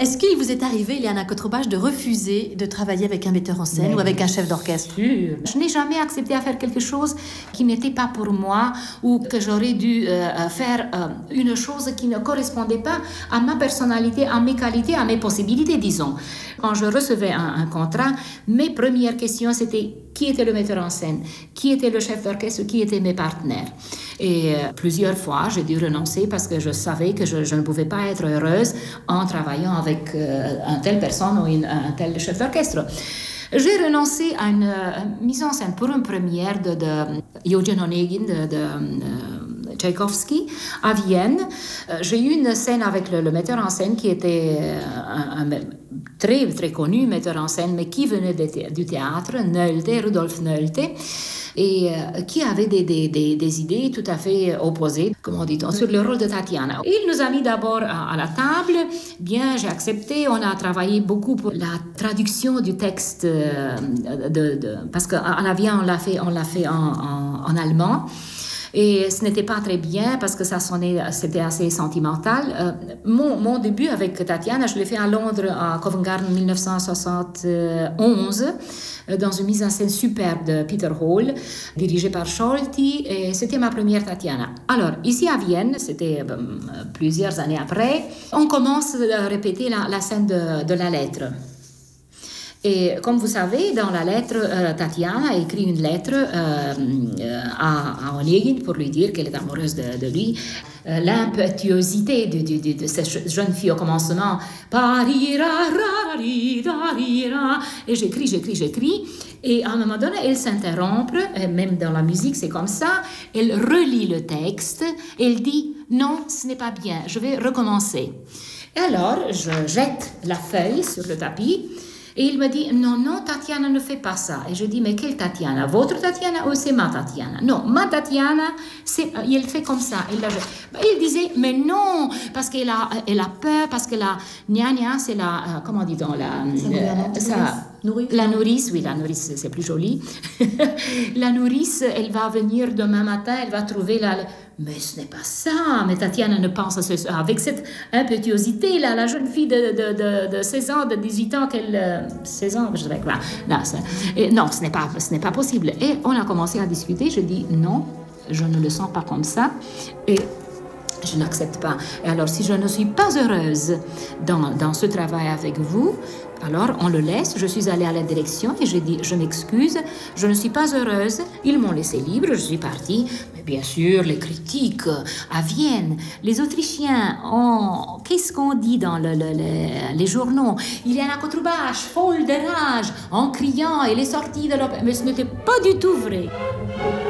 Est-ce qu'il vous est arrivé, Liana Kotroubache, de refuser de travailler avec un metteur en scène ou avec un chef d'orchestre? Je n'ai jamais accepté à faire quelque chose qui n'était pas pour moi ou que j'aurais dû faire une chose qui ne correspondait pas à ma personnalité, à mes qualités, à mes possibilités, disons. Quand je recevais un contrat, mes premières questions, c'était qui était le metteur en scène, qui était le chef d'orchestre, qui étaient mes partenaires. Et plusieurs fois, j'ai dû renoncer parce que je savais que je ne pouvais pas être heureuse en travaillant avec une telle personne ou un tel chef d'orchestre. J'ai renoncé à une mise en scène pour une première de Eugen Onegin, de Tchaïkovski, à Vienne. J'ai eu une scène avec le metteur en scène qui était un très, très connu metteur en scène, mais qui venait du théâtre, Noelte, Rudolf Noelte, et qui avait des idées tout à fait opposées, comment dit-on, sur le rôle de Tatiana. Il nous a mis d'abord à la table. Bien, j'ai accepté. On a travaillé beaucoup pour la traduction du texte, parce qu'à la Vienne, on l'a fait en allemand. Et ce n'était pas très bien parce que c'était assez sentimental. Mon début avec Tatiana, je l'ai fait à Londres, à Covent Garden, en 1971, dans une mise en scène superbe de Peter Hall, dirigée par Scholti, et c'était ma première Tatiana. Alors, ici à Vienne, c'était plusieurs années après, on commence à répéter la scène de la lettre. Et comme vous savez, dans la lettre, Tatiana a écrit une lettre à Onegin pour lui dire qu'elle est amoureuse de lui. L'impétuosité de cette jeune fille au commencement. Et j'écris. Et à un moment donné, elle s'interrompt, même dans la musique, c'est comme ça. Elle relit le texte, elle dit « Non, ce n'est pas bien, je vais recommencer ». Et alors, je jette la feuille sur le tapis. Et il me dit, non, Tatiana ne fait pas ça. Et je dis, mais quelle Tatiana? Votre Tatiana ou c'est ma Tatiana? Non, ma Tatiana, il fait comme ça. Il disait, mais non, parce qu'elle a peur, parce que la gna c'est la, comment dit-on, la nourrice, oui, la nourrice, c'est plus joli. La nourrice, elle va venir demain matin, elle va trouver Mais ce n'est pas ça, mais Tatiana ne pense avec cette impétuosité, là, la jeune fille de 16 ans, de 18 ans, 16 ans, je dirais quoi. Non, ce n'est pas possible. Et on a commencé à discuter, je dis non, je ne le sens pas comme ça. Et je n'accepte pas. Et alors, si je ne suis pas heureuse dans ce travail avec vous, alors on le laisse. Je suis allée à la direction et j'ai dit, je m'excuse, je ne suis pas heureuse. Ils m'ont laissé libre, je suis partie. Mais bien sûr, les critiques à Vienne, les Autrichiens, qu'est-ce qu'on dit dans les journaux? Liana Kotroubache, folle de rage, en criant, elle est sortie de l'opéra. Mais ce n'était pas du tout vrai.